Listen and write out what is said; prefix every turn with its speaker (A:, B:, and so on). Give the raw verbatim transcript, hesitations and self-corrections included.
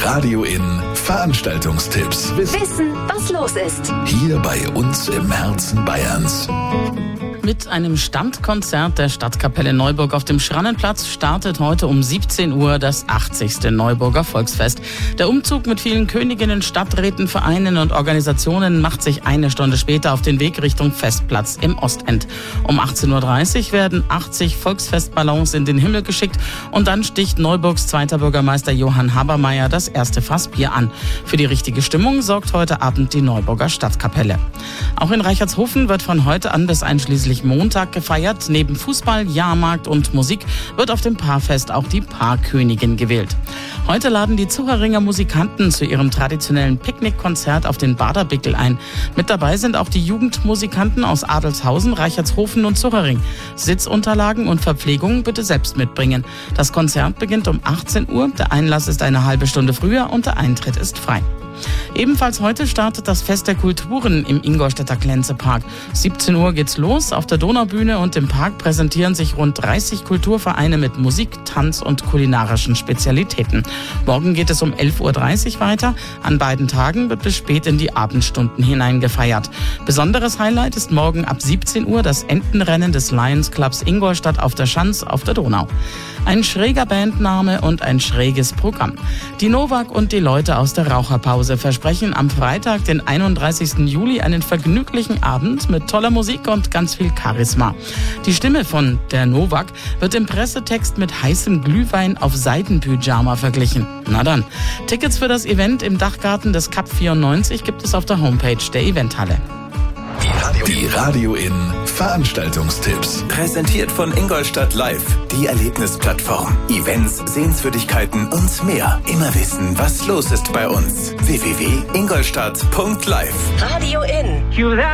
A: Radio In Veranstaltungstipps.
B: Wissen, was los ist.
A: Hier bei uns im Herzen Bayerns.
C: Mit einem Standkonzert der Stadtkapelle Neuburg auf dem Schrannenplatz startet heute um siebzehn Uhr das achtzigste Neuburger Volksfest. Der Umzug mit vielen Königinnen, Stadträten, Vereinen und Organisationen macht sich eine Stunde später auf den Weg Richtung Festplatz im Ostend. Um achtzehn Uhr dreißig werden achtzig Volksfestballons in den Himmel geschickt und dann sticht Neuburgs zweiter Bürgermeister Johann Habermeyer das erste Fass Bier an. Für die richtige Stimmung sorgt heute Abend die Neuburger Stadtkapelle. Auch in Reichertshofen wird von heute an bis einschließlich Montag gefeiert. Neben Fußball, Jahrmarkt und Musik wird auf dem Paarfest auch die Paarkönigin gewählt. Heute laden die Zucheringer Musikanten zu ihrem traditionellen Picknickkonzert auf den Baderbickel ein. Mit dabei sind auch die Jugendmusikanten aus Adelshausen, Reichertshofen und Zuchering. Sitzunterlagen und Verpflegung bitte selbst mitbringen. Das Konzert beginnt um achtzehn Uhr. Der Einlass ist eine halbe Stunde früher und der Eintritt ist frei. Ebenfalls heute startet das Fest der Kulturen im Ingolstädter Glänzepark. siebzehn Uhr geht's los. Auf der Donaubühne und im Park präsentieren sich rund dreißig Kulturvereine mit Musik, Tanz und kulinarischen Spezialitäten. Morgen geht es um elf Uhr dreißig weiter. An beiden Tagen wird bis spät in die Abendstunden hinein gefeiert. Besonderes Highlight ist morgen ab siebzehn Uhr das Entenrennen des Lions Clubs Ingolstadt auf der Schanz auf der Donau. Ein schräger Bandname und ein schräges Programm. Die Novak und die Leute aus der Raucherpause versprechen am Freitag, den einunddreißigsten Juli, einen vergnüglichen Abend mit toller Musik und ganz viel Charisma. Die Stimme von der Novak wird im Pressetext mit heißem Glühwein auf Seidenpyjama verglichen. Na dann, Tickets für das Event im Dachgarten des Cup vierundneunzig gibt es auf der Homepage der Eventhalle.
A: Die Radio In Veranstaltungstipps.
D: Präsentiert von Ingolstadt Live, die Erlebnisplattform. Events, Sehenswürdigkeiten und mehr. Immer wissen, was los ist bei uns. w w w punkt ingolstadt punkt live.
B: Radio In.